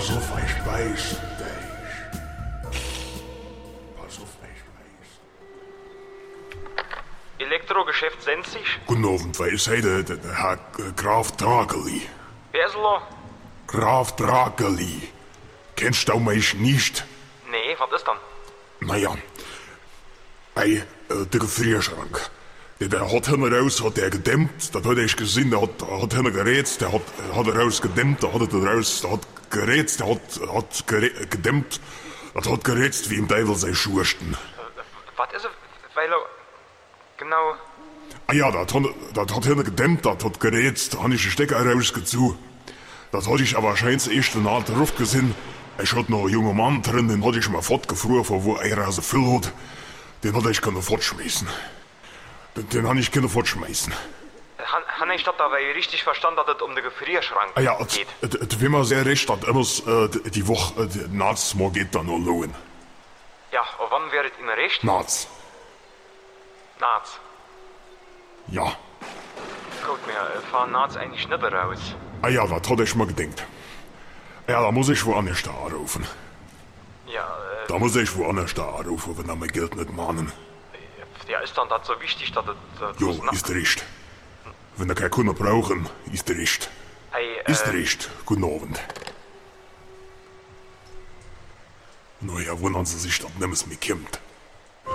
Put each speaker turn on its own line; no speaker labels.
Pass auf, ich beiß dich. Pass auf, ich beiß.
Elektrogeschäft Sensig?
Guten Abend, wer ist heute der Herr Graf Drageli?
Wer ist da?
Graf Drageli. Kennst du mich nicht?
Nee, was ist dann?
Naja, der Gefrierschrank. Der hat hinten raus, hat der gedämmt, das hat ich gesehen, der hat hinten gerätzt, der hat raus gedämmt, der hat raus, der hat gerätzt, der hat gedämmt, das hat gerätzt wie im Teufel sei Schursten.
Was ist es? Weil er... Genau...
Ah ja, das hat hinten gedämmt, das hat gerätzt, da hab ich den Stecker rausgezogen. Das hatte ich aber scheinbar erst eine Art drauf gesehen. Ich hatte noch einen jungen Mann drin, den hatte ich mal fortgefroren, von wo er also viel hat. Den hatte ich können fortschmeißen. Den habe ich können fortschmeißen.
Han ich das dabei richtig verstanden, dass es um den Gefrierschrank
Ah ja,
geht?
wie man sehr recht hat, immer die Woche, nachts mal geht dann noch lohnen.
Ja, und wann wäre es Ihnen recht?
Nachts.
Nachts.
Ja.
Gut, wir fahren nachts eigentlich nicht raus.
Ah ja, das hatte ich mal gedacht. Ja, da muss ich woanders da anrufen.
Ja,
Da muss ich woanders da anrufen, wenn er mein Geld nicht mahnen.
ja, ist dann das so wichtig, dass es...
Jo, ist recht. Wenn er keine Kunden brauchen, ist recht.
Hey,
Ist recht. Guten Abend. Naja, wundern Sie sich, dass nichts mehr kommt.